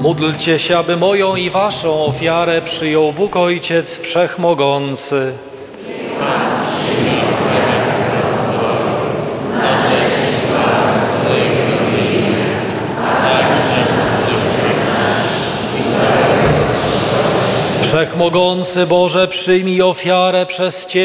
Módlcie się, aby moją i waszą ofiarę przyjął Bóg Ojciec Wszechmogący. Wszechmogący Boże, przyjmij ofiarę przez Ciebie